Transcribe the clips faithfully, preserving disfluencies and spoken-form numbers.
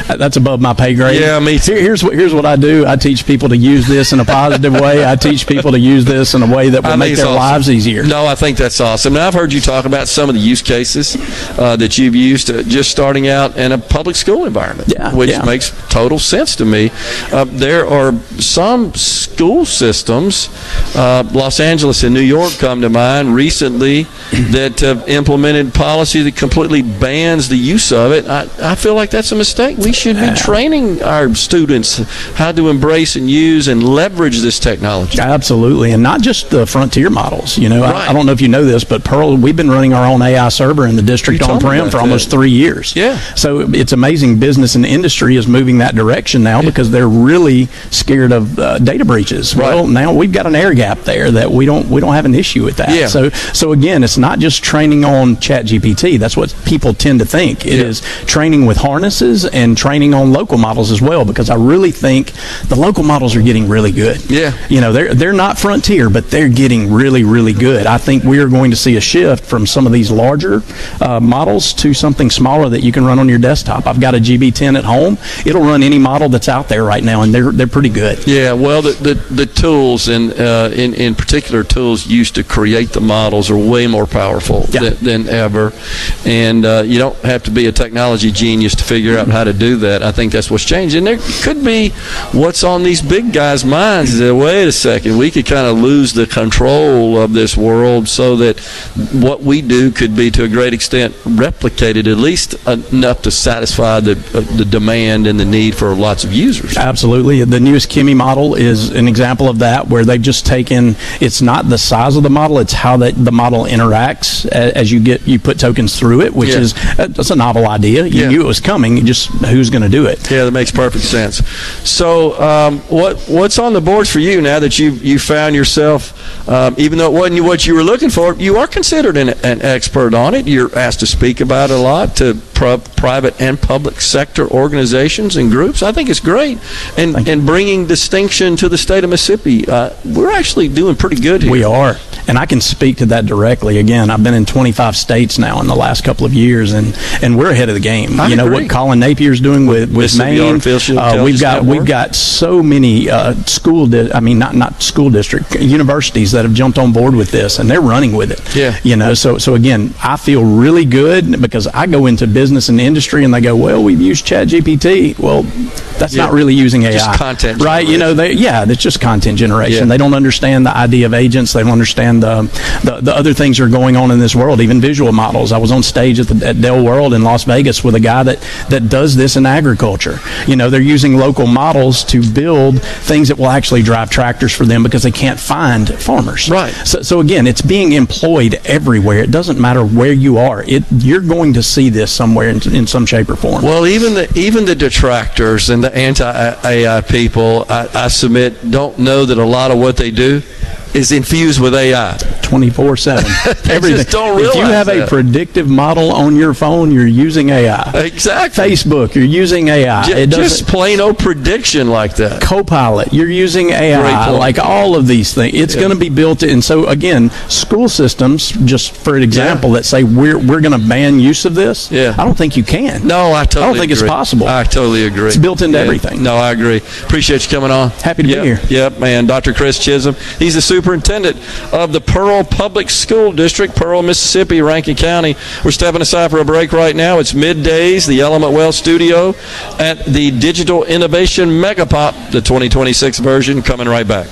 that's above my pay grade. Yeah, me too. Here, here's what here's what I do. I teach people to use this in a positive way. I teach people to use this in a way that will I make their awesome. lives easier. No, I think that's awesome. Now, I've heard you talk about some of the use cases uh, that you've used uh, just starting out in a public school environment, yeah, which yeah. makes total sense to me. Uh, there are some school systems, uh, Los Angeles and New York come to mind recently, that have implemented policy that completely bans the use of it. I, I feel like that's a mistake. We should be training our students how to embrace and use and leverage this technology. Absolutely, and not just the frontier models. You know, Right. I, I don't know if you know this, but Pearl, we've been running our own A I server in the district You told me on-prem about for almost that. three years. Yeah. So it's amazing business and industry is moving that direction now because they're really scared of uh, data breaches. Right. Well, now we've got an air gap there that we don't we don't have an issue with that. Yeah. So so again, it's not just training on ChatGPT. That's what people tend to think. It Yeah. is training with harnesses and training on local models as well, because I really think the local models are getting really good. Yeah. You know, they're they're not frontier, but they're getting really, really good. I think we are going to see a shift from some of these larger uh, models to something smaller that you can run on your desktop. I've got a G B ten at home. It'll run any model that's out there right now, and they're they're pretty good. Yeah, well, the the, the tools and uh, in in particular tools used to create the models are way more powerful Yeah. than, than ever, and uh, you don't have to be a technology genius to figure out how to do that. I think that's what's changed, and there could be what's on these big guys' minds is that, wait a second, we could kind of lose the control of this world, so that what we do could be to a great extent replicated, at least enough to satisfy the uh, the demand and the need for lots of users. Absolutely. The newest Kimi model is an example of that, where they've just taken, it's not the size of the model, it's how that the model interacts a- as you get you put tokens through it, which Yeah. is that's a novel idea. You Yeah. knew it was coming, just who's going to do it? Yeah, that makes perfect sense. So, um, what what's on the boards for you now that you you found yourself, um, even though it wasn't what you were looking for, you are considered an, an expert on it. You're asked to speak about it a lot to pro- private and public sector organizations and groups. I think it's great, and and bringing distinction to the state of Mississippi. Uh, we're actually doing pretty good here. We are, and I can speak to that directly. Again, I've been in twenty-five states now in the last couple of years, and, and we're ahead of the game. I you know agree. what Colin Napier's doing with, with Mississippi Maine. Artificial Uh, we've Intelligence got Network. we've got so many uh, school. Di- I mean, not not school district universities that have jumped on board with this, and they're running with it. Yeah. You know, so so again, I feel really good because I go into business and industry, and they go, well, we've used ChatGPT. Well, that's Yeah. not really using A I. Just content right? You know, they yeah, that's just content generation. Yeah. They don't understand the idea of agents. They don't understand the, the the other things that are going on in this world, even visual models. I was on stage at the at Dell World in Las Vegas with a guy that that does this in agriculture. You know, they're using local models to build things that will actually drive tractors for them because they can't find farmers. Right. So, so again, it's being employed everywhere. It doesn't matter where you are. It you're going to see this somewhere in, in some shape or form. Well, even the even the detractors and the anti-A I people, I, I submit, don't know that a lot of what they do is infused with A I. twenty-four seven. Everything. just don't If you realize have a that. predictive model on your phone, you're using A I. Exactly. Facebook, you're using A I. J- it just doesn't. plain old prediction like that. Copilot, you're using A Great I, point. like all of these things. It's Yeah. going to be built in. So again, school systems, just for an example, Yeah. that say we're we're going to ban use of this. Yeah. I don't think you can. No, I totally I don't think it's agree. possible. I totally agree. It's built into everything. No, I agree. Appreciate you coming on. Happy to be Yep, here. Yep, man. Doctor Chris Chisholm. He's the superintendent of the Pearl Public School District, Pearl, Mississippi, Rankin County. We're stepping aside for a break right now. It's middays, the Element Well Studio at the Digital Innovation Megapop, the twenty twenty-six version, coming right back.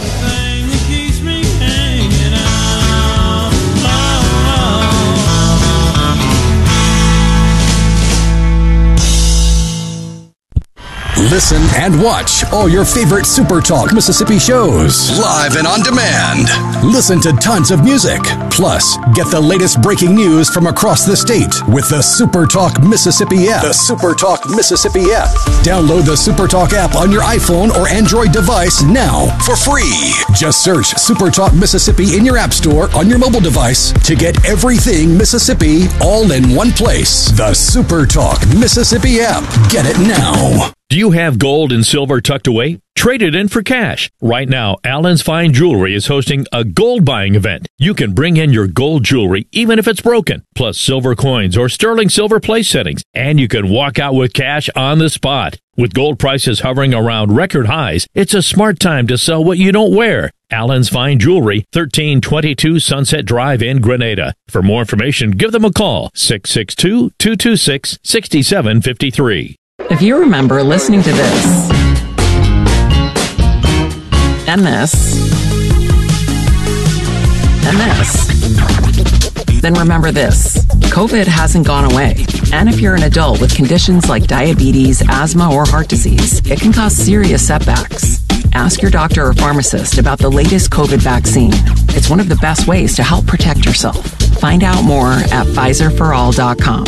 Listen and watch all your favorite Super Talk Mississippi shows live and on demand. Listen to tons of music. Plus, get the latest breaking news from across the state with the Super Talk Mississippi app. The Super Talk Mississippi app. Download the Super Talk app on your iPhone or Android device now for free. Just search Super Talk Mississippi in your app store on your mobile device to get everything Mississippi all in one place. The Super Talk Mississippi app. Get it now. Do you have gold and silver tucked away? Trade it in for cash. Right now, Allen's Fine Jewelry is hosting a gold buying event. You can bring in your gold jewelry even if it's broken, plus silver coins or sterling silver place settings, and you can walk out with cash on the spot. With gold prices hovering around record highs, it's a smart time to sell what you don't wear. Allen's Fine Jewelry, thirteen twenty-two Sunset Drive in Grenada. For more information, give them a call, six six two, two two six, six seven five three. If you remember listening to this, and this, and this, then remember this. COVID hasn't gone away. And if you're an adult with conditions like diabetes, asthma, or heart disease, it can cause serious setbacks. Ask your doctor or pharmacist about the latest COVID vaccine. It's one of the best ways to help protect yourself. Find out more at Pfizer for all dot com.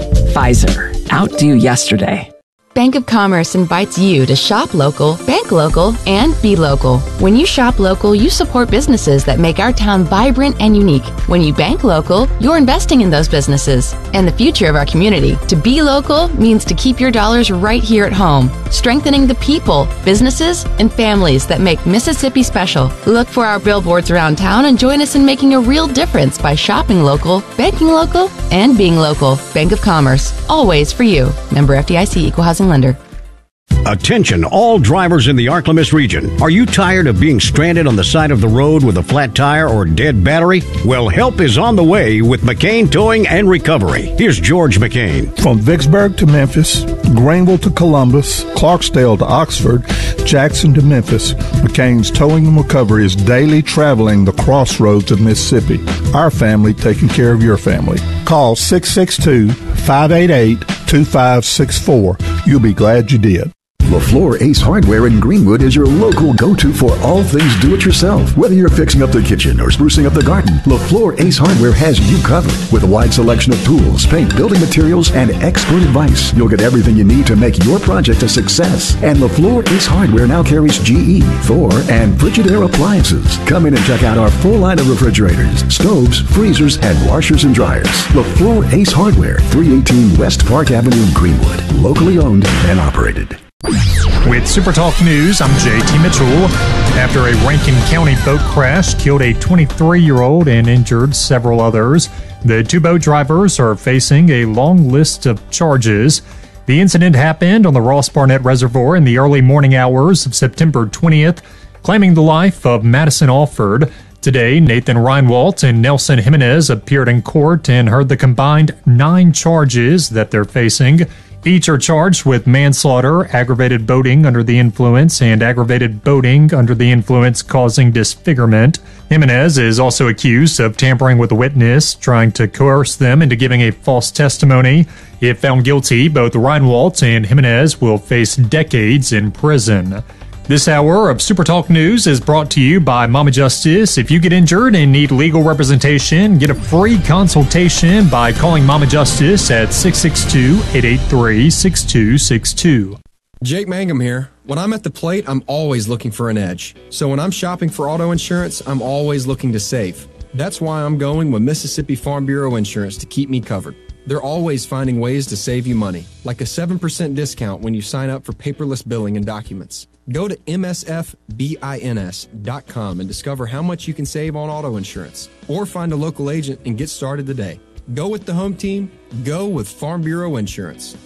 Pfizer. Outdo yesterday. Bank of Commerce invites you to shop local, bank local, and be local. When you shop local, you support businesses that make our town vibrant and unique. When you bank local, you're investing in those businesses and the future of our community. To be local means to keep your dollars right here at home, strengthening the people, businesses, and families that make Mississippi special. Look for our billboards around town and join us in making a real difference by shopping local, banking local, and being local. Bank of Commerce, always for you. Member F D I C, Equal Housing Lender. Attention, all drivers in the Arklamas region. Are you tired of being stranded on the side of the road with a flat tire or dead battery? Well, help is on the way with McCain Towing and Recovery. Here's George McCain. From Vicksburg to Memphis, Greenville to Columbus, Clarksdale to Oxford, Jackson to Memphis, McCain's Towing and Recovery is daily traveling the crossroads of Mississippi. Our family taking care of your family. Call six six two, five eight eight, two five six four. You'll be glad you did. LaFleur Ace Hardware in Greenwood is your local go-to for all things do-it-yourself. Whether you're fixing up the kitchen or sprucing up the garden, LaFleur Ace Hardware has you covered. With a wide selection of tools, paint, building materials, and expert advice, you'll get everything you need to make your project a success. And LaFleur Ace Hardware now carries G E, Thor, and Frigidaire appliances. Come in and check out our full line of refrigerators, stoves, freezers, and washers and dryers. LaFleur Ace Hardware, three eighteen West Park Avenue in Greenwood. Locally owned and operated. With Super Talk News, I'm J T Mitchell. After a Rankin County boat crash killed a twenty-three-year-old and injured several others, the two boat drivers are facing a long list of charges. The incident happened on the Ross Barnett Reservoir in the early morning hours of September twentieth, claiming the life of Madison Alford. Today, Nathan Reinwalt and Nelson Jimenez appeared in court and heard the combined nine charges that they're facing. Each are charged with manslaughter, aggravated boating under the influence, and aggravated boating under the influence causing disfigurement. Jimenez is also accused of tampering with a witness, trying to coerce them into giving a false testimony. If found guilty, both Reinwalt and Jimenez will face decades in prison. This hour of Super Talk News is brought to you by Mama Justice. If you get injured and need legal representation, get a free consultation by calling Mama Justice at six six two, eight eight three, six two six two. Jake Mangum here. When I'm at the plate, I'm always looking for an edge. So when I'm shopping for auto insurance, I'm always looking to save. That's why I'm going with Mississippi Farm Bureau Insurance to keep me covered. They're always finding ways to save you money, like a seven percent discount when you sign up for paperless billing and documents. Go to M S F bins dot com and discover how much you can save on auto insurance. Or find a local agent and get started today. Go with the home team. Go with Farm Bureau Insurance.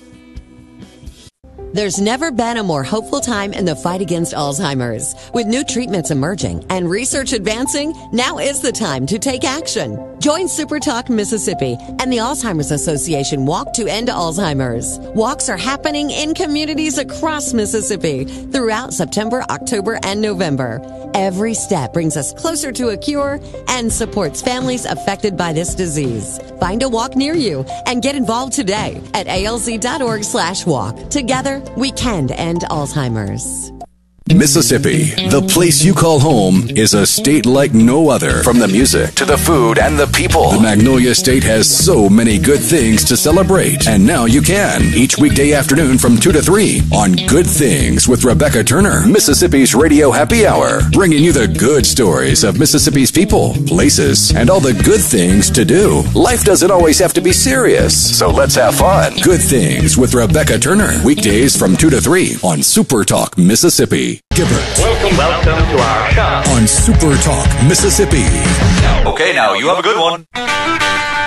There's never been a more hopeful time in the fight against Alzheimer's. With new treatments emerging and research advancing, now is the time to take action. Join Super Talk Mississippi and the Alzheimer's Association Walk to End Alzheimer's. Walks are happening in communities across Mississippi throughout September, October, and November. Every step brings us closer to a cure and supports families affected by this disease. Find a walk near you and get involved today at A L Z dot org slash walk. Together, we can end Alzheimer's. Mississippi, the place you call home, is a state like no other. From the music to the food and the people, the Magnolia State has so many good things to celebrate. And now you can, each weekday afternoon from two to three on Good Things with Rebecca Turner, Mississippi's Radio Happy Hour, bringing you the good stories of Mississippi's people, places, and all the good things to do. Life doesn't always have to be serious, so let's have fun. Good Things with Rebecca Turner, weekdays from two to three on Super Talk Mississippi. Gibbert. Welcome, welcome to our show on Super Talk Mississippi. Okay, now you have a good one.